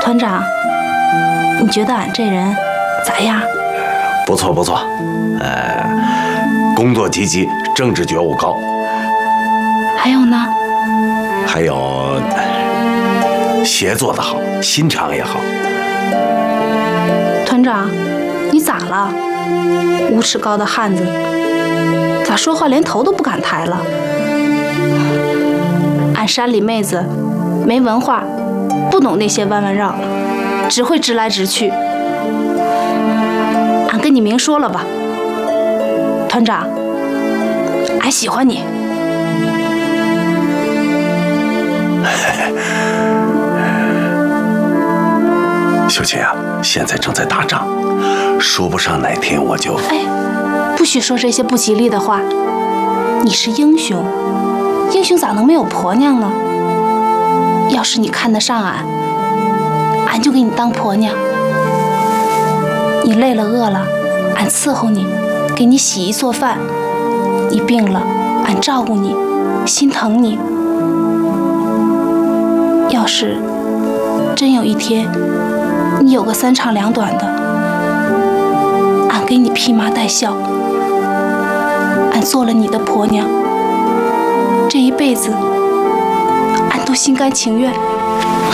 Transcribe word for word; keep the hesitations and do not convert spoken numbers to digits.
团长，你觉得俺这人咋样？ 不错不错，呃，工作积极，政治觉悟高。 还有呢？ 还有，鞋做得好，心肠也好。 团长，你咋了？五尺高的汉子，咋说话连头都不敢抬了？俺山里妹子没文化，不懂那些弯弯绕，只会直来直去。俺跟你明说了吧，团长，俺喜欢你。 秀琴啊，现在正在打仗，说不上哪天我就…… 哎，不许说这些不吉利的话。你是英雄，英雄咋能没有婆娘呢？要是你看得上俺，俺就给你当婆娘。你累了饿了，俺伺候你，给你洗衣做饭；你病了，俺照顾你，心疼你。要是真有一天你有个三长两短的，俺给你披麻戴孝，俺做了你的婆娘，这一辈子俺都心甘情愿。